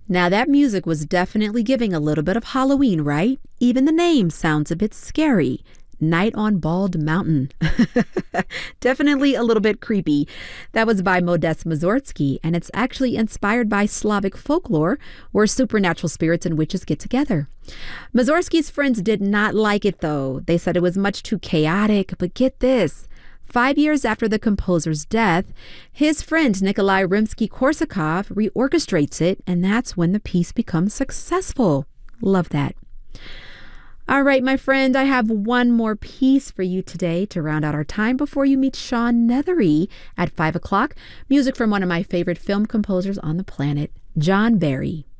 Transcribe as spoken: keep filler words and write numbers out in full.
Now, that music was definitely giving a little bit of Halloween, right? Even the name sounds a bit scary. Night on Bald Mountain. Definitely a little bit creepy. That was by Modest Mussorgsky, and it's actually inspired by Slavic folklore where supernatural spirits and witches get together. Mussorgsky's friends did not like it, though. They said it was much too chaotic, but get this. Five years after the composer's death, his friend Nikolai Rimsky-Korsakov reorchestrates it, and that's when the piece becomes successful. Love that. All right, my friend, I have one more piece for you today to round out our time before you meet Sean Nethery at five o'clock. Music from one of my favorite film composers on the planet, John Barry.